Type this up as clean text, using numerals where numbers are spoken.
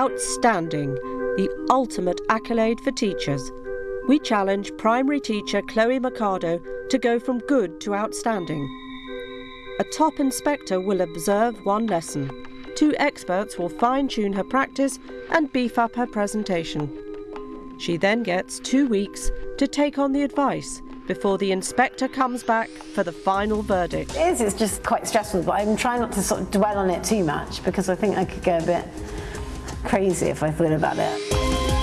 Outstanding, the ultimate accolade for teachers. We challenge primary teacher Chloe Mercado to go from good to outstanding. A top inspector will observe one lesson. 2 experts will fine-tune her practice and beef up her presentation. She then gets 2 weeks to take on the advice before the inspector comes back for the final verdict. It's just quite stressful, but I'm trying not to sort of dwell on it too much because I think I could go a bit crazy if I thought about it.